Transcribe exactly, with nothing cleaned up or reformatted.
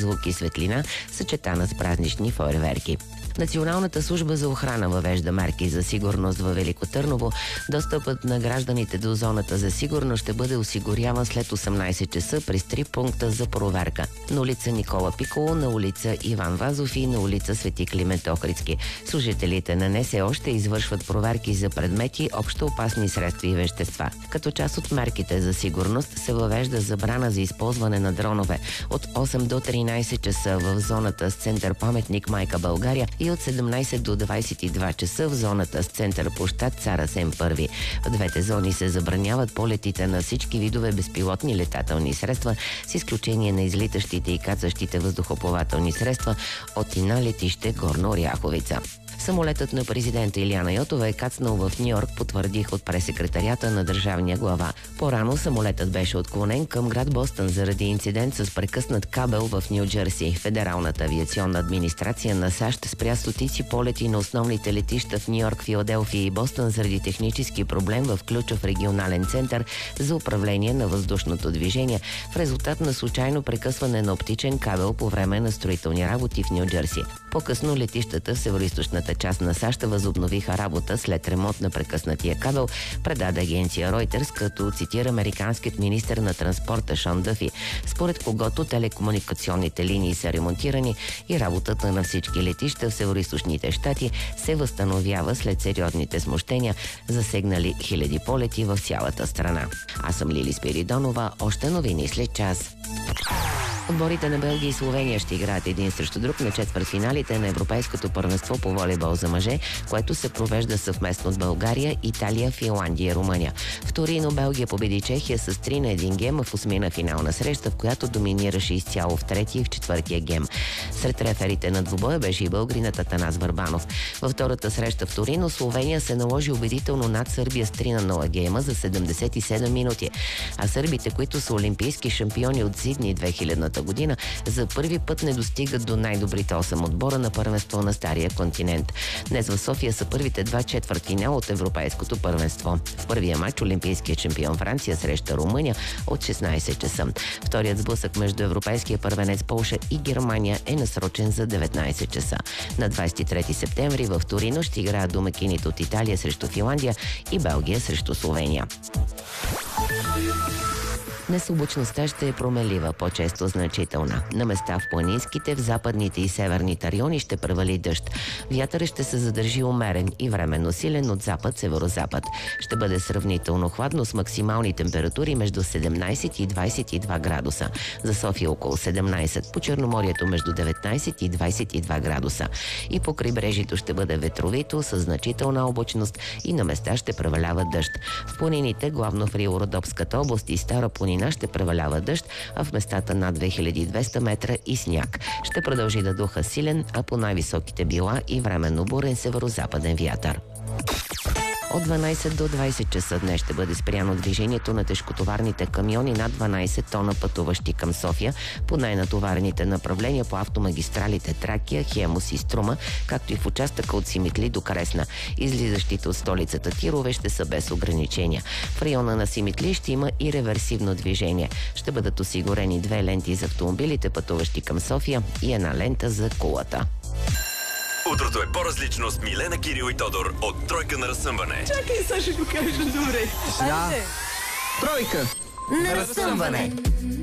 звук и светлина, съчетана с празнични фойерверки. Националната служба за охрана въвежда мерки за сигурност във Велико Търново. Достъпът на гражданите до зоната за сигурност ще бъде осигуряван след осемнайсет часа през три пункта за проверка. На улица Никола Пиколо, на улица Иван Вазов и на улица Свети Климент Охридски. Служителите на НСО ще извършват проверки за предмети, общо опасни средства и вещества. Като част от мерките за сигурност се въвежда забрана за използване на дронове от осем до тринайсет часа в зоната с център паметник Майка България и от седемнайсет до двайсет и два часа в зоната с център площад Цар Асен Първи. В двете зони се забраняват полетите на всички видове безпилотни летателни средства, с изключение на излитащите и кацащите въздухоплавателни средства от и на летище Горна Оряховица. Самолетът на президента Илияна Йотова е кацнал в Ню-Йорк, потвърдих от пресекретарията на държавния глава. По-рано самолетът беше отклонен към град Бостън заради инцидент с прекъснат кабел в Ню-Джерси. Федералната авиационна администрация на САЩ спря стотици полети на основните летища в Ню-Йорк, Филаделфия и Бостън заради технически проблем в ключов регионален център за управление на въздушното движение в резултат на случайно прекъсване на оптичен кабел по време на строителни работи в Ню-Джерси. По-късно летищата в североизточната част на САЩ възобновиха работа след ремонт на прекъснатия кабел, предаде агенция Reuters, като цитира американският министър на транспорта Шон Дъфи, според когото телекомуникационните линии са ремонтирани и работата на всички летища в североизточните щати се възстановява след сериозните смущения, засегнали хиляди полети в цялата страна. Аз съм Лили Спиридонова, още новини след час. Отборите на Белгия и Словения ще играят един срещу друг на четвъртфиналите на Европейското първенство по волейбол за мъже, което се провежда съвместно с България, Италия, Финландия и Румъния. В Торино Белгия победи Чехия с три на един гем в осмина финална среща, в която доминираше изцяло в третия и в четвъртия гем. Сред реферите на двубоя беше и българинът Атанас Върбанов. Във втората среща в Торино Словения се наложи убедително над Сърбия с три на нула гейма за седемдесет и седем минути. А сърбите, които са олимпийски шампиони от Сидни две хилядната година, за първи път не достигат до най-добрите осем отбора на първенство на Стария континент. Днес в София са първите два четвъртфинала от Европейското първенство. В първия матч олимпийският шампион Франция среща Румъния от шестнайсет часа. Вторият сблъсък между европейския първенец Полша и Германия е насрочен за деветнайсет часа. На двайсет и трети септември в Торино ще играят домакините от Италия срещу Финландия и Белгия срещу Словения. Днес облачността ще е променлива, по-често значителна. На места в планинските, в западните и северните райони ще превали дъжд. Вятърът ще се задържи умерен и временно силен от запад-северозапад. Ще бъде сравнително хладно с максимални температури между седемнайсет и двайсет и два градуса. За София около седемнайсет, по Черноморието между деветнайсет и двайсет и два градуса. И по крайбрежието ще бъде ветровито, с значителна облачност и на места ще превалява дъжд. В планините, главно в Рило-Родопската област и Стара планина, ще превалява дъжд, а в местата над две хиляди и двеста метра и сняг. Ще продължи да духа силен, а по най-високите била и временно бурен северо-западен вятър. От дванайсет до двайсет часа днес ще бъде спряно движението на тежкотоварните камиони над дванайсет тона, пътуващи към София по най-натоварените направления по автомагистралите Тракия, Хемус и Струма, както и в участъка от Симитли до Кресна. Излизащите от столицата тирове ще са без ограничения. В района на Симитли ще има и реверсивно движение. Ще бъдат осигурени две ленти за автомобилите, пътуващи към София, и една лента за колата. Утрото е по-различно с Милена, Кирил и Тодор от Тройка на разсъмване. Чакай, сега ще го кажа добре. Сега. Тройка на разсъмване.